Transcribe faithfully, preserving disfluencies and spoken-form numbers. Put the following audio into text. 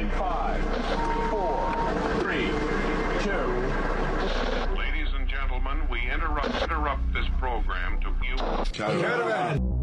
In five, four, three, two. Ladies and gentlemen, we interrupt interrupt this program to view. Caravan.